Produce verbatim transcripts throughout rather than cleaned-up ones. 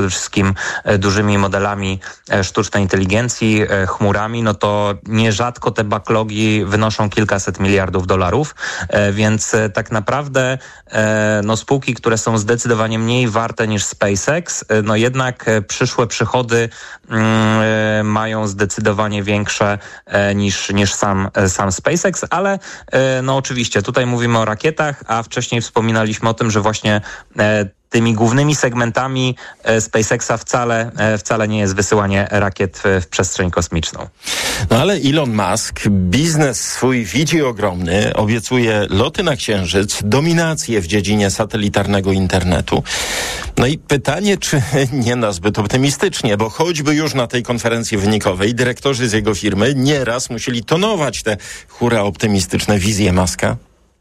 przede wszystkim dużymi modelami sztucznej inteligencji, chmurami, no to nierzadko te backlogi wynoszą kilkaset miliardów dolarów, więc tak naprawdę no spółki, które są zdecydowanie mniej warte niż SpaceX, no jednak przyszłe przychody mm, mają zdecydowanie większe niż, niż sam, sam SpaceX, ale no oczywiście tutaj mówimy o rakietach, a wcześniej wspominaliśmy o tym, że właśnie tymi głównymi segmentami SpaceXa wcale, wcale nie jest wysyłanie rakiet w przestrzeń kosmiczną. No ale Elon Musk biznes swój widzi ogromny, obiecuje loty na Księżyc, dominację w dziedzinie satelitarnego internetu. No i pytanie, czy nie nazbyt optymistycznie, bo choćby już na tej konferencji wynikowej dyrektorzy z jego firmy nieraz musieli tonować te hura optymistyczne wizje Muska.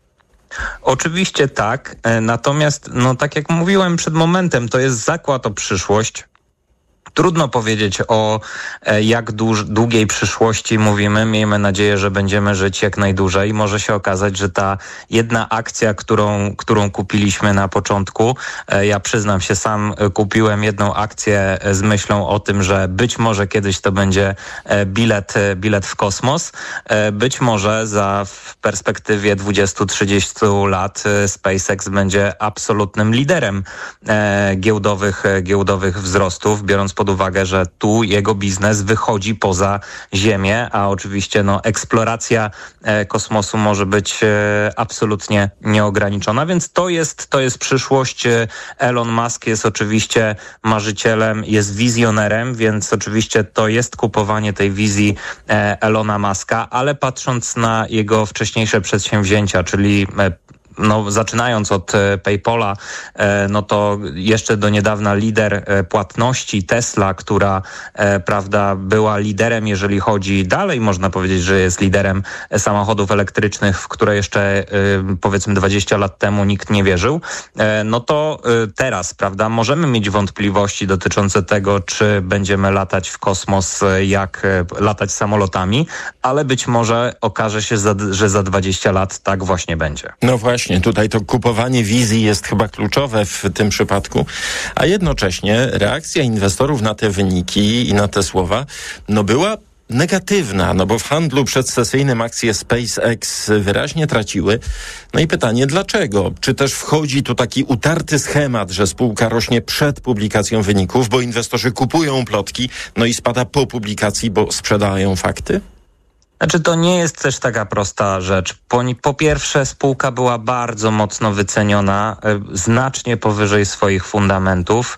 Oczywiście tak, natomiast no tak jak mówiłem przed momentem, to jest zakład o przyszłość. Trudno powiedzieć o jak dłuż, długiej przyszłości mówimy. Miejmy nadzieję, że będziemy żyć jak najdłużej. Może się okazać, że ta jedna akcja, którą, którą kupiliśmy na początku, ja przyznam się, sam kupiłem jedną akcję z myślą o tym, że być może kiedyś to będzie bilet, bilet w kosmos. Być może za w perspektywie dwudziestu trzydziestu lat SpaceX będzie absolutnym liderem giełdowych, giełdowych wzrostów, biorąc pod uwagę, że tu jego biznes wychodzi poza Ziemię, a oczywiście no, eksploracja e, kosmosu może być e, absolutnie nieograniczona, więc to jest, to jest przyszłość. Elon Musk jest oczywiście marzycielem, jest wizjonerem, więc oczywiście to jest kupowanie tej wizji e, Elona Muska, ale patrząc na jego wcześniejsze przedsięwzięcia, czyli e, No, zaczynając od PayPala, no to jeszcze do niedawna lider płatności Tesla, która, prawda, była liderem, jeżeli chodzi dalej, można powiedzieć, że jest liderem samochodów elektrycznych, w które jeszcze powiedzmy dwadzieścia lat temu nikt nie wierzył, no to teraz, prawda, możemy mieć wątpliwości dotyczące tego, czy będziemy latać w kosmos, jak latać samolotami, ale być może okaże się, że za dwadzieścia lat tak właśnie będzie. No właśnie. Tutaj to kupowanie wizji jest chyba kluczowe w tym przypadku, a jednocześnie reakcja inwestorów na te wyniki i na te słowa no była negatywna, no bo w handlu przedsesyjnym akcje SpaceX wyraźnie traciły. No i pytanie, dlaczego? Czy też wchodzi tu taki utarty schemat, że spółka rośnie przed publikacją wyników, bo inwestorzy kupują plotki, no i spada po publikacji, bo sprzedają fakty? Znaczy to nie jest też taka prosta rzecz. Po, po pierwsze spółka była bardzo mocno wyceniona, y, znacznie powyżej swoich fundamentów,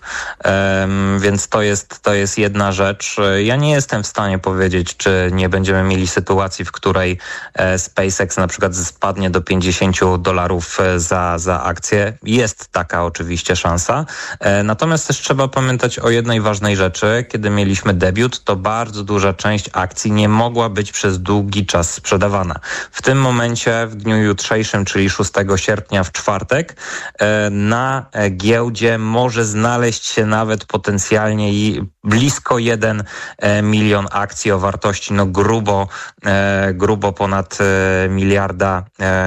y, więc to jest, to jest jedna rzecz. Ja nie jestem w stanie powiedzieć, czy nie będziemy mieli sytuacji, w której y, SpaceX na przykład spadnie do pięćdziesięciu dolarów za, za akcję. Jest taka oczywiście szansa. Y, natomiast też trzeba pamiętać o jednej ważnej rzeczy. Kiedy mieliśmy debiut, to bardzo duża część akcji nie mogła być przez długi czas sprzedawana. W tym momencie, w dniu jutrzejszym, czyli szóstego sierpnia w czwartek, na giełdzie może znaleźć się nawet potencjalnie i blisko jeden milion akcji o wartości no grubo, grubo ponad miliarda,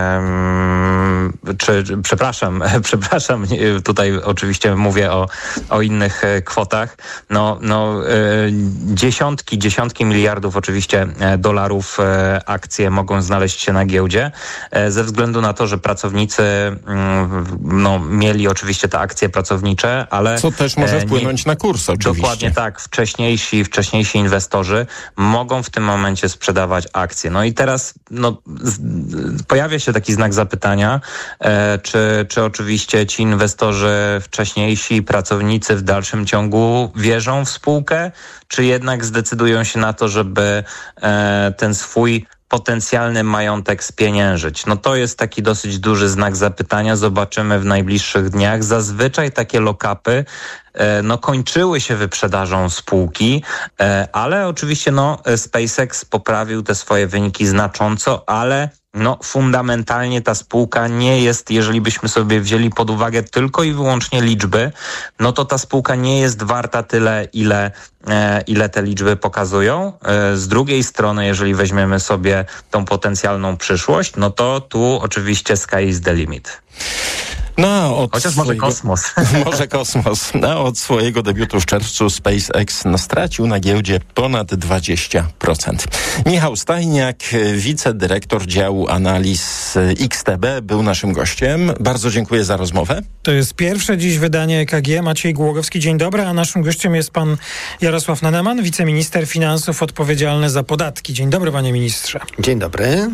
czy przepraszam, przepraszam, tutaj oczywiście mówię o, o innych kwotach, no, no dziesiątki, dziesiątki miliardów oczywiście dolarów akcje mogą znaleźć się na giełdzie, ze względu na to, że pracownicy no, mieli oczywiście te akcje pracownicze, ale... Co też może wpłynąć nie, na kurs oczywiście. Dokładnie tak. Wcześniejsi, wcześniejsi inwestorzy mogą w tym momencie sprzedawać akcje. No i teraz no, z, pojawia się taki znak zapytania, e, czy, czy oczywiście ci inwestorzy wcześniejsi, pracownicy w dalszym ciągu wierzą w spółkę, czy jednak zdecydują się na to, żeby e, ten swój potencjalny majątek spieniężyć. No to jest taki dosyć duży znak zapytania. Zobaczymy w najbliższych dniach. Zazwyczaj takie lock-upy e, no kończyły się wyprzedażą spółki, e, ale oczywiście no SpaceX poprawił te swoje wyniki znacząco, ale no fundamentalnie ta spółka nie jest, jeżeli byśmy sobie wzięli pod uwagę tylko i wyłącznie liczby, no to ta spółka nie jest warta tyle, ile, e, ile te liczby pokazują. E, z drugiej strony, jeżeli weźmiemy sobie tą potencjalną przyszłość, no to tu oczywiście sky is the limit. No, od Chociaż swojego, może kosmos. Może kosmos. No, od swojego debiutu w czerwcu SpaceX no, stracił na giełdzie ponad dwadzieścia procent. Michał Stajniak, wicedyrektor działu analiz X T B, był naszym gościem. Bardzo dziękuję za rozmowę. To jest pierwsze dziś wydanie E K G. Maciej Głogowski, dzień dobry, a naszym gościem jest pan Jarosław Neneman, wiceminister finansów odpowiedzialny za podatki. Dzień dobry, panie ministrze. Dzień dobry.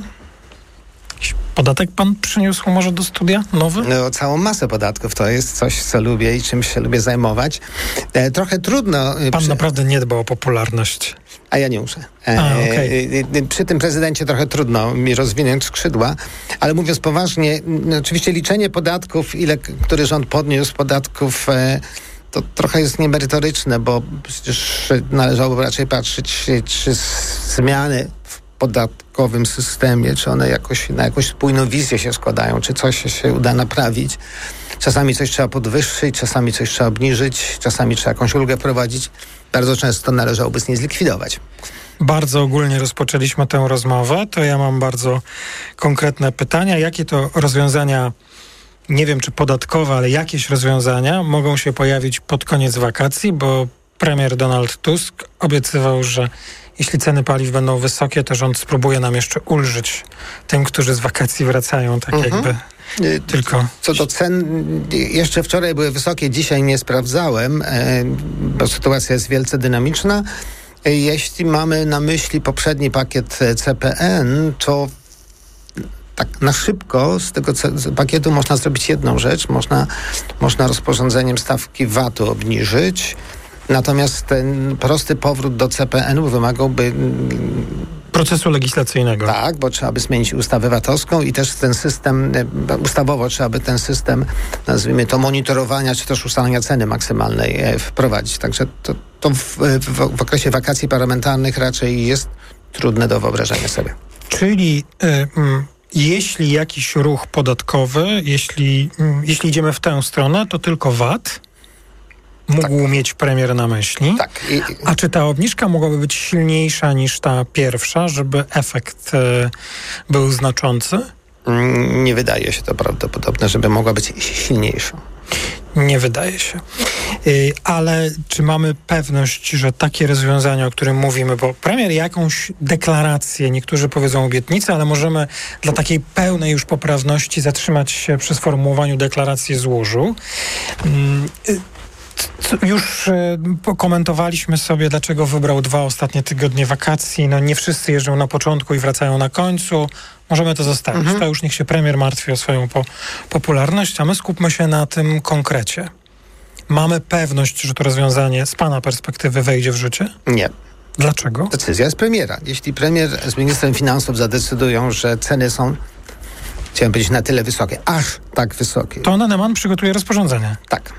Podatek pan przyniósł może do studia? Nowy? No, całą masę podatków. To jest coś, co lubię i czym się lubię zajmować. E, trochę trudno... Pan przy... naprawdę nie dba o popularność. A ja nie muszę. E, A, okay. e, przy tym prezydencie trochę trudno mi rozwinąć skrzydła, ale mówiąc poważnie, no, oczywiście liczenie podatków, ile który rząd podniósł podatków, e, to trochę jest niemerytoryczne, bo przecież należałoby raczej patrzeć, czy zmiany w podatkowym systemie, czy one jakoś na jakąś spójną wizję się składają, czy coś się uda naprawić. Czasami coś trzeba podwyższyć, czasami coś trzeba obniżyć, czasami trzeba jakąś ulgę wprowadzić. Bardzo często należałoby z niej zlikwidować. Bardzo ogólnie rozpoczęliśmy tę rozmowę, to ja mam bardzo konkretne pytania. Jakie to rozwiązania, nie wiem czy podatkowe, ale jakieś rozwiązania mogą się pojawić pod koniec wakacji, bo premier Donald Tusk obiecywał, że jeśli ceny paliw będą wysokie, to rząd spróbuje nam jeszcze ulżyć tym, którzy z wakacji wracają, tak mhm. jakby tylko... Co do cen, jeszcze wczoraj były wysokie, dzisiaj nie sprawdzałem, bo sytuacja jest wielce dynamiczna. Jeśli mamy na myśli poprzedni pakiet C P N, to tak na szybko z tego pakietu można zrobić jedną rzecz. Można, można rozporządzeniem stawki V A T-u obniżyć. Natomiast ten prosty powrót do C P N-u wymagałby procesu legislacyjnego. Tak, bo trzeba by zmienić ustawę vatowską i też ten system, ustawowo trzeba by ten system, nazwijmy to, monitorowania, czy też ustalania ceny maksymalnej wprowadzić. Także to, to w, w, w okresie wakacji parlamentarnych raczej jest trudne do wyobrażenia sobie. Czyli y, y, jeśli jakiś ruch podatkowy, jeśli, y, jeśli idziemy w tę stronę, to tylko V A T mógł tak mieć premier na myśli. Tak. I... A czy ta obniżka mogłaby być silniejsza niż ta pierwsza, żeby efekt e, był znaczący? Nie wydaje się to prawdopodobne, żeby mogła być silniejsza. Nie wydaje się. Yy, ale czy mamy pewność, że takie rozwiązania, o którym mówimy, bo premier jakąś deklarację, niektórzy powiedzą obietnicę, ale możemy dla takiej pełnej już poprawności zatrzymać się przy sformułowaniu deklaracji złożył. Yy, Już y, komentowaliśmy sobie, dlaczego wybrał dwa ostatnie tygodnie wakacji. No nie wszyscy jeżdżą na początku i wracają na końcu. Możemy to zostawić. Mhm. To już niech się premier martwi o swoją po- popularność, a my skupmy się na tym konkrecie. Mamy pewność, że to rozwiązanie z pana perspektywy wejdzie w życie? Nie. Dlaczego? Decyzja jest premiera. Jeśli premier z ministrem finansów zadecydują, że ceny są, chciałem powiedzieć, na tyle wysokie, aż tak wysokie. To Neneman przygotuje rozporządzenie. Tak.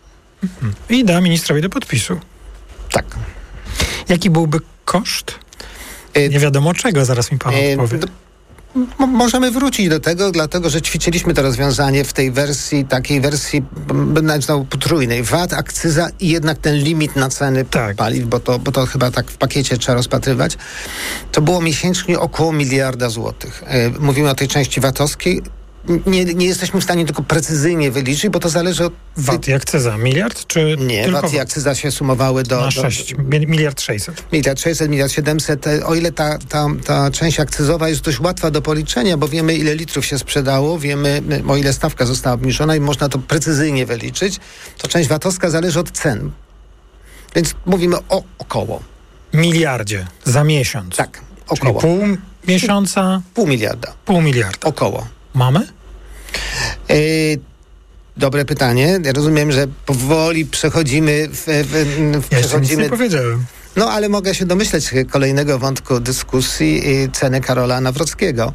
I da ministrowi do podpisu. Tak. Jaki byłby koszt? Nie wiadomo czego, zaraz mi pan odpowie. Do, m- możemy wrócić do tego, dlatego że ćwiczyliśmy to rozwiązanie w tej wersji, takiej wersji, bym nazwał potrójnej. V A T, akcyza i jednak ten limit na ceny tak. paliw, bo to, bo to chyba tak w pakiecie trzeba rozpatrywać. To było miesięcznie około miliarda złotych. Mówimy o tej części vatowskiej. Nie, nie jesteśmy w stanie tylko precyzyjnie wyliczyć, bo to zależy od... V A T i akcyza miliard, czy Nie, tylko V A T i akcyza się sumowały do... Na sześć, do, miliard sześćset. Miliard sześćset, miliard siedemset. O ile ta, ta, ta część akcyzowa jest dość łatwa do policzenia, bo wiemy, ile litrów się sprzedało, wiemy, o ile stawka została obniżona i można to precyzyjnie wyliczyć, to część vatowska zależy od cen. Więc mówimy o około. Miliardzie za miesiąc. Tak, około. Czyli pół miesiąca? Pół miliarda. Pół miliarda. Około. Mamy? Yy, dobre pytanie. Ja rozumiem, że powoli przechodzimy... W, w, w, ja przechodzimy... nic nie powiedziałem. No, ale mogę się domyśleć kolejnego wątku dyskusji, ceny Karola Nawrockiego.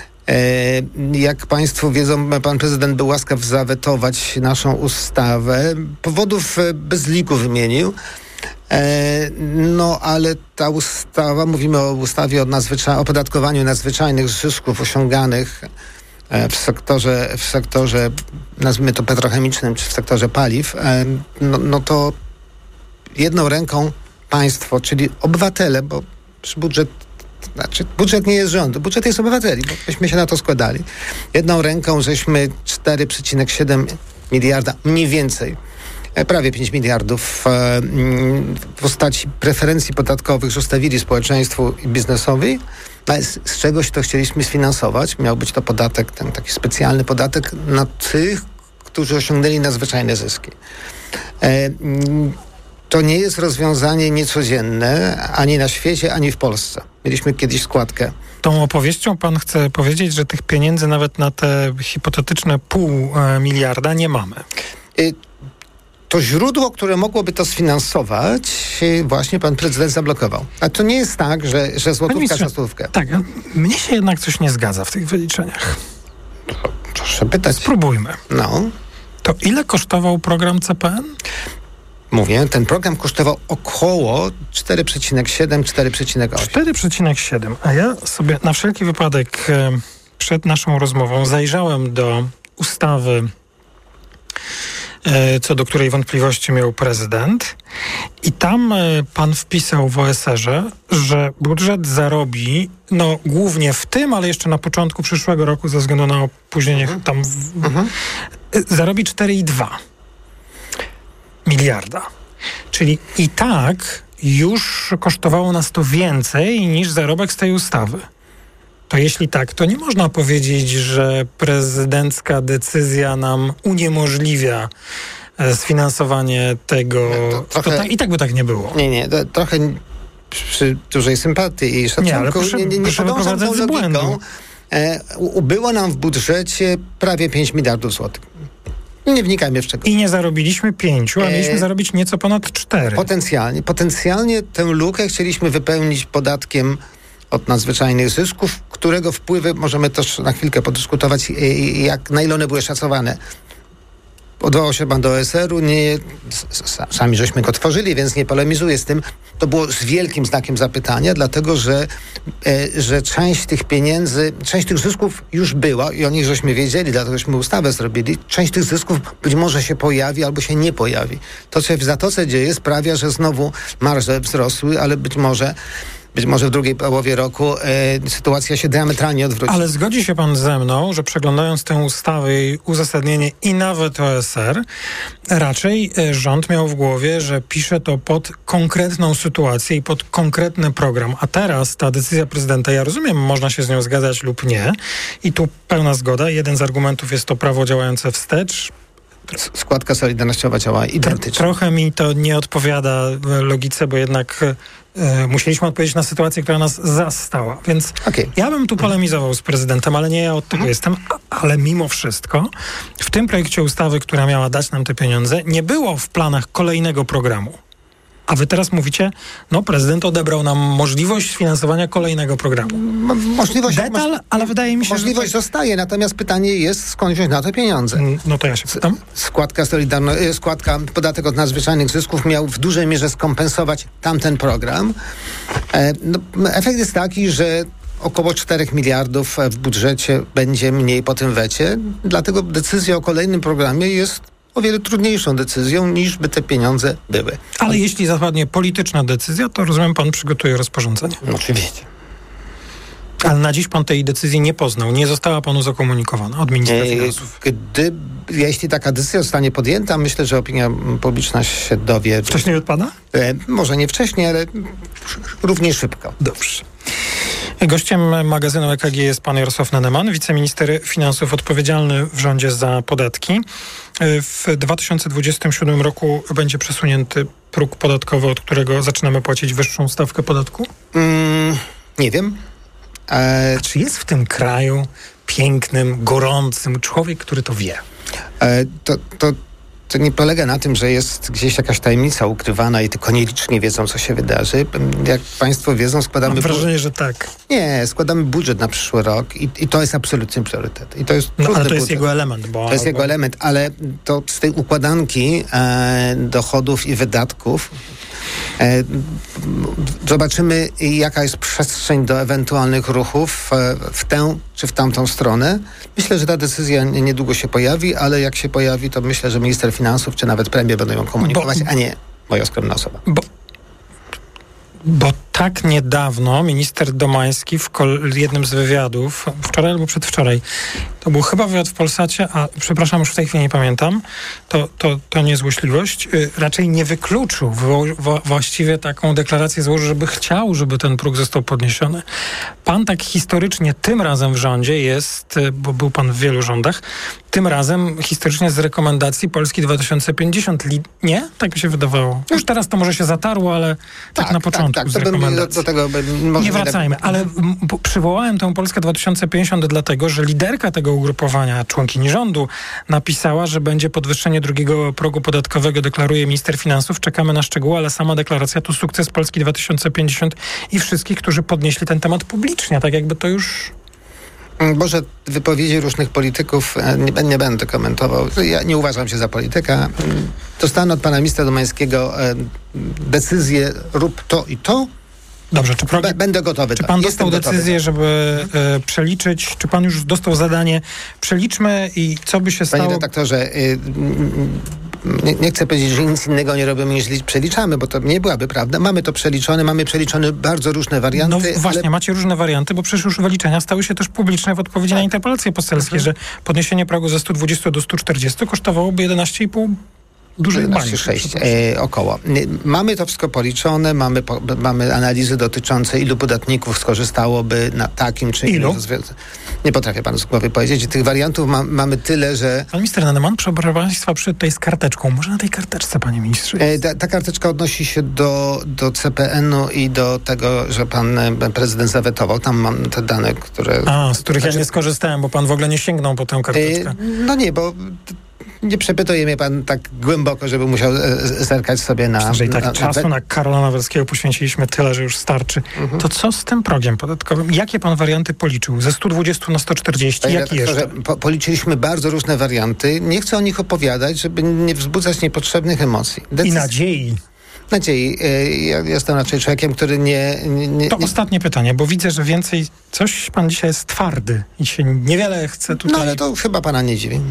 Yy, jak państwo wiedzą, pan prezydent był łaskaw zawetować naszą ustawę. Powodów bez liku wymienił. No, ale ta ustawa, mówimy o ustawie o nadzwyczaj- opodatkowaniu nadzwyczajnych zysków osiąganych w sektorze, w sektorze, nazwijmy to petrochemicznym, czy w sektorze paliw, no, no to jedną ręką państwo, czyli obywatele, bo budżet znaczy budżet nie jest rządu, budżet jest obywateli, bo myśmy się na to składali. Jedną ręką żeśmy cztery przecinek siedem miliarda, mniej więcej, prawie pięć miliardów w postaci preferencji podatkowych zostawili społeczeństwu i biznesowi, ale z, z czegoś to chcieliśmy sfinansować. Miał być to podatek, ten taki specjalny podatek na tych, którzy osiągnęli nadzwyczajne zyski. E, to nie jest rozwiązanie niecodzienne ani na świecie, ani w Polsce. Mieliśmy kiedyś składkę. Tą opowieścią pan chce powiedzieć, że tych pieniędzy nawet na te hipotetyczne pół miliarda nie mamy. E, To źródło, które mogłoby to sfinansować, właśnie pan prezydent zablokował. A to nie jest tak, że, że złotówka za złotówkę. Tak, mnie się jednak coś nie zgadza w tych wyliczeniach. Proszę pytać. Spróbujmy. No. To ile kosztował program C P N? Mówię, ten program kosztował około cztery przecinek siedem, cztery przecinek osiem. cztery przecinek siedem. A ja sobie na wszelki wypadek e, przed naszą rozmową zajrzałem do ustawy, co do której wątpliwości miał prezydent. I tam pan wpisał w O S R-ze, że budżet zarobi, no głównie w tym, ale jeszcze na początku przyszłego roku, ze względu na opóźnienie mhm. tam, w, mhm. zarobi cztery i dwa miliarda. Czyli i tak już kosztowało nas to więcej niż zarobek z tej ustawy. To jeśli tak, to nie można powiedzieć, że prezydencka decyzja nam uniemożliwia sfinansowanie tego. To trochę, to ta, I tak by tak nie było. Nie, nie, to trochę przy dużej sympatii i szacunku nie, ale proszę, nie, nie, nie proszę podążam tą logiką. Błędu. E, ubyło nam w budżecie prawie pięć miliardów złotych. Nie wnikajmy w szczegóły. I nie zarobiliśmy pięciu, a mieliśmy e, zarobić nieco ponad cztery. Potencjalnie. Potencjalnie tę lukę chcieliśmy wypełnić podatkiem od nadzwyczajnych zysków, którego wpływy możemy też na chwilkę podyskutować, jak, na ile one były szacowane. Odwołał się pan do O S R-u, nie, sami żeśmy go tworzyli, więc nie polemizuję z tym. To było z wielkim znakiem zapytania, dlatego że, e, że część tych pieniędzy, część tych zysków już była i o nich żeśmy wiedzieli, dlatego żeśmy ustawę zrobili. Część tych zysków być może się pojawi albo się nie pojawi. To, co się w Zatoce dzieje, sprawia, że znowu marże wzrosły, ale być może Być może w drugiej połowie roku e, sytuacja się diametralnie odwróci. Ale zgodzi się pan ze mną, że przeglądając tę ustawę i uzasadnienie i nawet O S R, raczej e, rząd miał w głowie, że pisze to pod konkretną sytuację i pod konkretny program. A teraz ta decyzja prezydenta, ja rozumiem, można się z nią zgadzać lub nie. I tu pełna zgoda. Jeden z argumentów jest to prawo działające wstecz. Składka solidarnościowa działa identycznie. Trochę mi to nie odpowiada logice, bo jednak e, musieliśmy odpowiedzieć na sytuację, która nas zastała. Więc okay. ja bym tu polemizował z prezydentem, ale nie ja od tego mhm. jestem. Ale mimo wszystko w tym projekcie ustawy, która miała dać nam te pieniądze, nie było w planach kolejnego programu. A wy teraz mówicie, no prezydent odebrał nam możliwość sfinansowania kolejnego programu. Mo- możliwość, Detal, moż- ale wydaje mi się, możliwość że... to... zostaje, natomiast pytanie jest, skąd wziąć na to pieniądze. No to ja się pytam. Składka solidarno- składka, podatek od nadzwyczajnych zysków miał w dużej mierze skompensować tamten program. E, no, efekt jest taki, że około czterech miliardów w budżecie będzie mniej po tym wecie, dlatego decyzja o kolejnym programie jest o wiele trudniejszą decyzją, niż by te pieniądze były. Ale On... jeśli zapadnie polityczna decyzja, to rozumiem, pan przygotuje rozporządzenie. No, oczywiście. Ale na dziś pan tej decyzji nie poznał, nie została panu zakomunikowana od ministra finansów. Gdy, jeśli taka decyzja zostanie podjęta, myślę, że opinia publiczna się dowie. Wcześniej od pana? E, może nie wcześniej, ale równie szybko. Dobrze. Gościem magazynu E K G jest pan Jarosław Neneman, wiceminister finansów odpowiedzialny w rządzie za podatki. W dwa tysiące dwudziestym siódmym roku będzie przesunięty próg podatkowy, od którego zaczynamy płacić wyższą stawkę podatku? Mm, nie wiem. E... A czy jest w tym kraju pięknym, gorącym człowiek, który to wie? E, to, to, to nie polega na tym, że jest gdzieś jakaś tajemnica ukrywana i tylko nielicznie wiedzą, co się wydarzy. Jak państwo wiedzą, składamy... Mam wrażenie, bu- że tak. Nie, składamy budżet na przyszły rok i, i to jest absolutny priorytet. I to jest no, ale to budżet. jest jego element. Bo, to jest bo... jego element, ale to z tej układanki e, dochodów i wydatków e, zobaczymy, jaka jest przestrzeń do ewentualnych ruchów e, w tę czy w tamtą stronę. Myślę, że ta decyzja niedługo się pojawi, ale jak się pojawi, to myślę, że minister finansów czy nawet premier będą ją komunikować, bo, a nie moja skromna osoba. Bo, bo tak niedawno minister Domański w kol- jednym z wywiadów, wczoraj albo przedwczoraj, to był chyba wywiad w Polsacie, a przepraszam, już w tej chwili nie pamiętam, to, to, to nie złośliwość, yy, raczej nie wykluczył, wo- wo- właściwie taką deklarację złożył, żeby chciał, żeby ten próg został podniesiony. Pan tak historycznie tym razem w rządzie jest, yy, bo był pan w wielu rządach, tym razem historycznie z rekomendacji Polski dwa tysiące pięćdziesiąt. Li- nie? Tak mi się wydawało. Już teraz to może się zatarło, ale tak, tak na początku tak, tak. z To bym, rekomendacji. do, do tego bym, może nie wracajmy, ale m, przywołałem tę Polskę dwa tysiące pięćdziesiąt dlatego, że liderka tego ugrupowania, członkini rządu, napisała, że będzie podwyższenie drugiego progu podatkowego, deklaruje minister finansów. Czekamy na szczegóły, ale sama deklaracja to sukces Polski dwa tysiące pięćdziesiąt i wszystkich, którzy podnieśli ten temat publicznie, tak jakby to już... Może wypowiedzi różnych polityków nie, nie będę komentował. Ja nie uważam się za polityka. Dostałem od pana ministra Domańskiego decyzję, rób to i to. Dobrze, czy progi... B- będę gotowy. Czy pan tak. dostał Jestem decyzję, gotowy. żeby e, przeliczyć, czy pan już dostał zadanie, przeliczmy i co by się stało... Panie redaktorze, y, nie, nie chcę powiedzieć, że nic innego nie robimy niż li- przeliczamy, bo to nie byłaby prawda. Mamy to przeliczone, mamy przeliczone bardzo różne warianty. No właśnie, ale... macie różne warianty, bo przecież już wyliczenia stały się też publiczne w odpowiedzi na interpelacje poselskie, Mhm. że podniesienie progu ze stu dwudziestu do stu czterdziestu kosztowałoby jedenaście i pół dużej bańki. sześć e, około. Mamy to wszystko policzone, mamy, po, mamy analizy dotyczące ilu podatników skorzystałoby na takim czy innym rozwiązaniu. Nie potrafię panu z głowy powiedzieć. Tych wariantów ma, mamy tyle, że... Pan minister Naneman, proszę państwa, przyszedł tutaj z karteczką. Może na tej karteczce, panie ministrze? E, ta, ta karteczka odnosi się do, do C P N-u i do tego, że pan e, prezydent zawetował. Tam mam te dane, które... A, z których znaczy, ja nie skorzystałem, bo pan w ogóle nie sięgnął po tę karteczkę. E, no nie, bo... Nie przepytuje mnie pan tak głęboko, żeby musiał e, zerkać sobie na... Jeżeli tak na, czasu na, na Karola Nawrockiego poświęciliśmy tyle, że już starczy. Mhm. To co z tym progiem podatkowym? Jakie pan warianty policzył? Ze stu dwudziestu na sto czterdzieści? Panie Jaki jeszcze? Po, policzyliśmy bardzo różne warianty. Nie chcę o nich opowiadać, żeby nie wzbudzać niepotrzebnych emocji. Decyz... I nadziei. Nadziei. Ja jestem raczej człowiekiem, który nie... nie, nie to nie... ostatnie pytanie, bo widzę, że więcej... Coś pan dzisiaj jest twardy i się niewiele chce tutaj... No ale to chyba pana nie dziwi.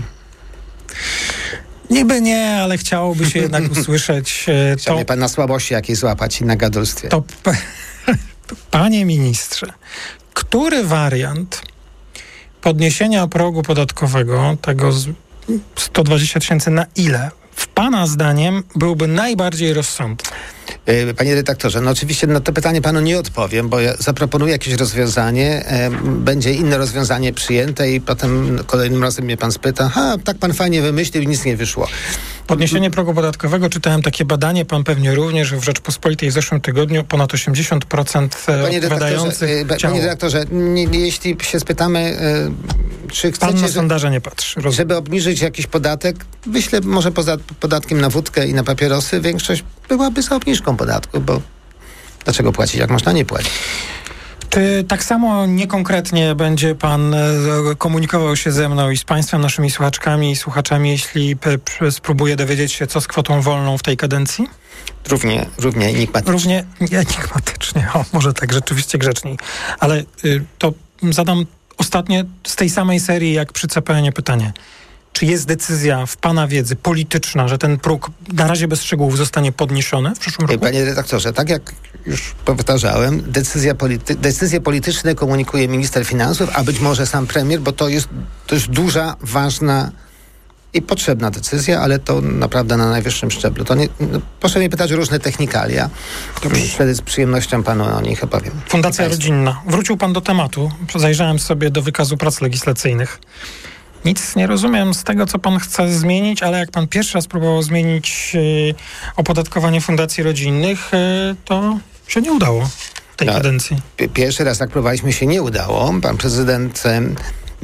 Niby nie, ale chciałoby się jednak usłyszeć... Chciał mnie pan na słabości jakiej złapać i na gadulstwie. To, to, panie ministrze, który wariant podniesienia progu podatkowego, tego z sto dwadzieścia tysięcy, na ile w pana zdaniem byłby najbardziej rozsądny? Panie redaktorze, no oczywiście na to pytanie panu nie odpowiem, bo ja zaproponuję jakieś rozwiązanie, e, będzie inne rozwiązanie przyjęte i potem kolejnym razem mnie pan spyta, ha, tak pan fajnie wymyślił i nic nie wyszło. Podniesienie progu podatkowego, czytałem takie badanie, pan pewnie również, w Rzeczpospolitej w zeszłym tygodniu ponad osiemdziesiąt procent Panie odpowiadających redaktorze, chciało. panie redaktorze nie, nie, jeśli się spytamy, e, czy chcecie, pan na że, sondaże nie patrzy. Rozumiem. żeby obniżyć jakiś podatek, wyślę może poza podatkiem na wódkę i na papierosy, większość byłaby za obniżką podatku, bo dlaczego płacić, jak można nie płacić? Czy tak samo niekonkretnie będzie pan e, komunikował się ze mną i z państwem, naszymi słuchaczkami i słuchaczami, jeśli p- p- spróbuje dowiedzieć się, co z kwotą wolną w tej kadencji? Równie, równie enigmatycznie. Równie enigmatycznie. O, może tak, rzeczywiście grzeczniej. Ale y, to zadam ostatnie z tej samej serii, jak przy C P N-ie pytanie. Czy jest decyzja w pana wiedzy polityczna, że ten próg na razie bez szczegółów zostanie podniesiony w przyszłym roku? Panie redaktorze, tak jak już powtarzałem, decyzja polity- decyzje polityczne komunikuje minister finansów, a być może sam premier, bo to jest, to jest duża, ważna i potrzebna decyzja, ale to naprawdę na najwyższym szczeblu. To nie, no, proszę mnie pytać o różne technikalia. Wtedy z przyjemnością panu o nich opowiem. Fundacja Rodzinna. Wrócił pan do tematu. Zajrzałem sobie do wykazu prac legislacyjnych. Nic nie rozumiem z tego, co pan chce zmienić, ale jak pan pierwszy raz próbował zmienić yy, opodatkowanie fundacji rodzinnych, yy, to się nie udało w tej no, kadencji. P- pierwszy raz, jak próbowaliśmy, się nie udało. Pan prezydent... Em,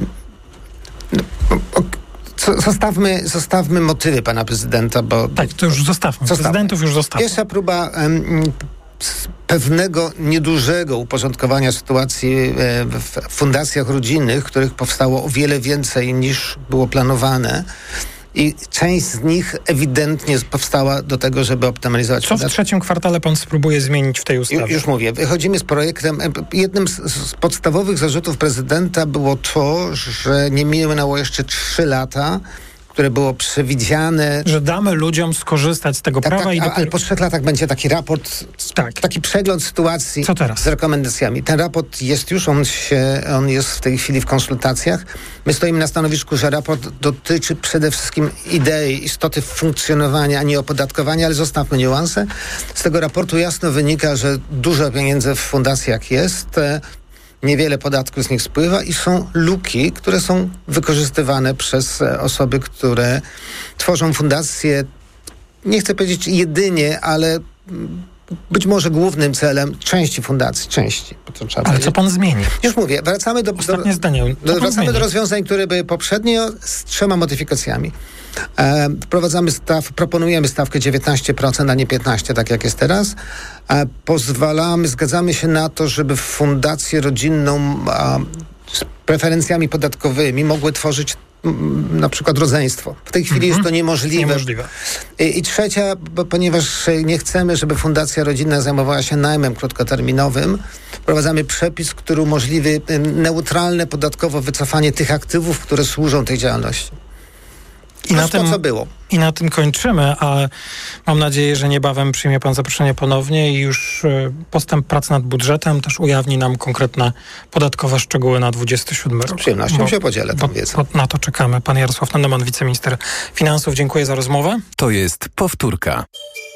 no, o, co, zostawmy, zostawmy motywy pana prezydenta, bo... Tak, to już zostawmy. Zostawmy. Prezydentów już zostawmy. Pierwsza próba em, pewnego niedużego uporządkowania sytuacji e, w fundacjach rodzinnych, których powstało o wiele więcej niż było planowane. I część z nich ewidentnie powstała do tego, żeby optymalizować Co w trzecim kwartale pan spróbuje zmienić w tej ustawie? Ju, już mówię. Wychodzimy z projektem. Jednym z, z podstawowych zarzutów prezydenta było to, że nie minęło jeszcze trzy lata, które było przewidziane. Że damy ludziom skorzystać z tego tak, prawa tak, i... a, do... Ale po trzech latach będzie taki raport, tak. taki przegląd sytuacji Co teraz? z rekomendacjami. Ten raport jest już, on, się, on jest w tej chwili w konsultacjach. My stoimy na stanowisku, że raport dotyczy przede wszystkim idei, istoty funkcjonowania, a nie opodatkowania, ale zostawmy niuanse. Z tego raportu jasno wynika, że dużo pieniędzy w fundacjach jest, niewiele podatków z nich spływa i są luki, które są wykorzystywane przez osoby, które tworzą fundacje, nie chcę powiedzieć jedynie, ale być może głównym celem części fundacji, części. To trzeba Ale powiedzieć. co pan zmieni? Już mówię, wracamy do, Ostatnie do, zdanie. do, wracamy do rozwiązań, które były poprzednio z trzema modyfikacjami. E, wprowadzamy staw, proponujemy stawkę dziewiętnaście procent, a nie piętnaście procent, tak jak jest teraz. E, pozwalamy, zgadzamy się na to, żeby fundację rodzinną a, z preferencjami podatkowymi mogły tworzyć m, na przykład rodzeństwo. W tej chwili mm-hmm. jest to niemożliwe. Niemożliwe. I, I trzecia, bo, ponieważ nie chcemy, żeby fundacja rodzinna zajmowała się najmem krótkoterminowym, wprowadzamy przepis, który umożliwi neutralne podatkowo wycofanie tych aktywów, które służą tej działalności. I na, to, tym, co było. I na tym kończymy, ale mam nadzieję, że niebawem przyjmie pan zaproszenie ponownie i już y, postęp prac nad budżetem też ujawni nam konkretne podatkowe szczegóły na dwudziesty siódmy rok. Z przyjemnością bo, się podzielę tą bo, wiedzą. bo na to czekamy. Pan Jarosław Nennemann, wiceminister finansów, dziękuję za rozmowę. To jest Powtórka.